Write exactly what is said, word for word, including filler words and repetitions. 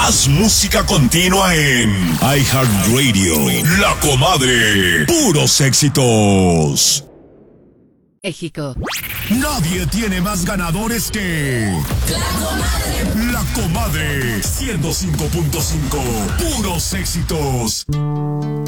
Más música continua en iHeartRadio. La Comadre. Puros éxitos. México. Nadie tiene más ganadores que La Comadre. La Comadre. ciento cinco punto cinco. Puros éxitos.